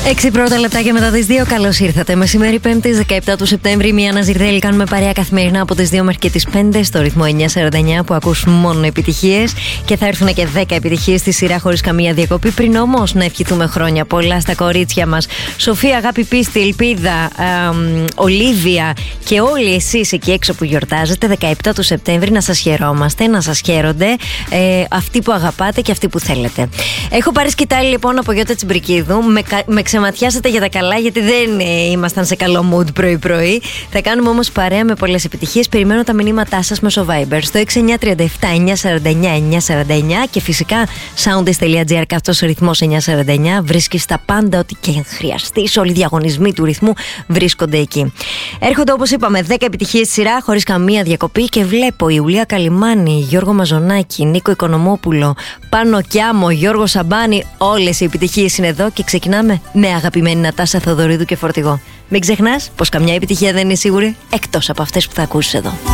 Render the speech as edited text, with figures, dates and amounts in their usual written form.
6 πρώτα λεπτάκια μετά τις 2. Καλώς ήρθατε. Μεσημέρι 5η 17 του Σεπτέμβρη. Μία Ναζιρδέλη κάνουμε παρέα καθημερινά από τις 2 μέχρι και τις 5 στο ρυθμό 949 που ακούς μόνο επιτυχίες. Και θα έρθουν και 10 επιτυχίες στη σειρά χωρίς καμία διακοπή. Πριν όμως να ευχηθούμε χρόνια πολλά στα κορίτσια μας. Σοφία, Αγάπη, Πίστη, Ελπίδα, Ολίβια και όλοι εσείς εκεί έξω που γιορτάζετε 17 του Σεπτέμβρη, να σας χαιρόμαστε, να σας χαίρονται αυτοί που αγαπάτε και αυτοί που θέλετε. Έχω πάρει σκητάλη λοιπόν από Γιώτα Τσιμπρικίδου. Με ξεματιάσατε για τα καλά, γιατί δεν ήμασταν σε καλό mood πρωί-πρωί. Θα κάνουμε όμως παρέα με πολλές επιτυχίες. Περιμένω τα μηνύματά σας μέσω Viber στο 6937 949 949 και φυσικά soundist.gr, αυτός ο ρυθμός 949. Βρίσκεις τα πάντα, ό,τι και χρειαστείς. Όλοι οι διαγωνισμοί του ρυθμού βρίσκονται εκεί. Έρχονται, όπως είπαμε, 10 επιτυχίες στη σειρά χωρίς καμία διακοπή και βλέπω Ιουλία Καλιμάνη, Γιώργο Μαζονάκη, Νίκο Οικονομόπουλο, Πάνο Κιάμο, Γιώργο Σαμπάνη. Όλες οι επιτυχίες είναι εδώ και ξεκινάμε με αγαπημένη Νατάσα Θοδωρίδου και Φορτηγό. Μην ξεχνάς πως καμιά επιτυχία δεν είναι σίγουρη εκτός από αυτές που θα ακούσεις εδώ.